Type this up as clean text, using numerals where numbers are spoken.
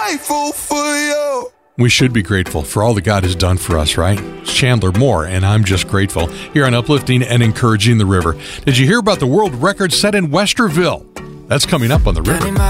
grateful for you. We should be grateful for all that God has done for us, right? It's Chandler Moore, and I'm just grateful here on Uplifting and Encouraging the River. Did you hear about the world record set in Westerville? That's coming up on the River.